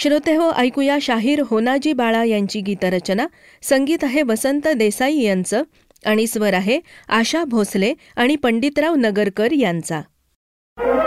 श्रोते हो, ऐकूया शाहीर होनाजी बाळा यांची गीतरचना. संगीत आहे वसंत देसाई यांचं आणि स्वर आहे आशा भोसले आणि पंडितराव नगरकर यांचा.